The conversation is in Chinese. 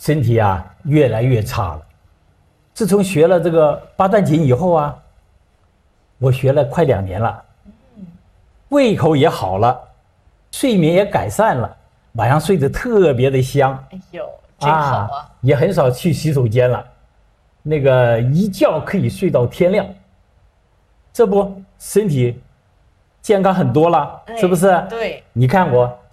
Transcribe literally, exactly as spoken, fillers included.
身体啊越来越差了。自从学了这个八段锦以后啊，我学了快两年了，胃口也好了，睡眠也改善了，晚上睡得特别的香。 哎呦，真好啊！啊也很少去洗手间了，那个一觉可以睡到天亮，这不身体健康很多了， 哎、 是不是？ 对， 你看我